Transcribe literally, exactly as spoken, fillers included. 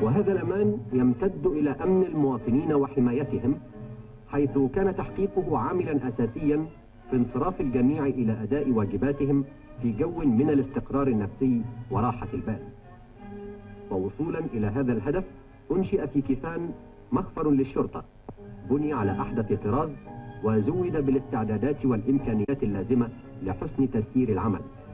وهذا الأمان يمتد إلى أمن المواطنين وحمايتهم، حيث كان تحقيقه عاملا أساسيا في انصراف الجميع إلى أداء واجباتهم في جو من الاستقرار النفسي وراحة البال. ووصولا إلى هذا الهدف أنشئ في كيفان مخفر للشرطة بني على أحدث طراز، وزود بالاستعدادات والإمكانيات اللازمة لحسن تسيير العمل.